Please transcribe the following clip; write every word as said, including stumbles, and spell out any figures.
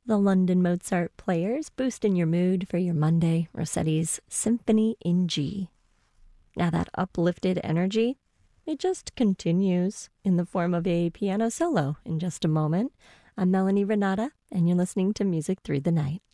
The London Mozart Players boosting your mood for your Monday, Rossetti's Symphony in G. Now that uplifted energy, it just continues in the form of a piano solo in just a moment. I'm Melanie Renata, and you're listening to Music Through the Night.